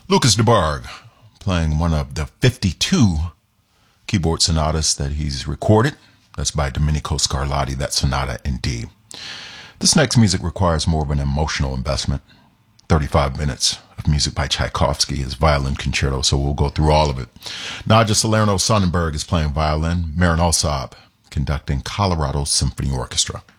Lucas DeBarg playing one of the 52 keyboard sonatas that he's recorded. That's by Domenico Scarlatti, that sonata in D. This next music requires more of an emotional investment. 35 minutes of music by Tchaikovsky, his violin concerto, so we'll go through all of it. Nadja Salerno Sonnenberg is playing violin, Marin Alsab conducting Colorado Symphony Orchestra.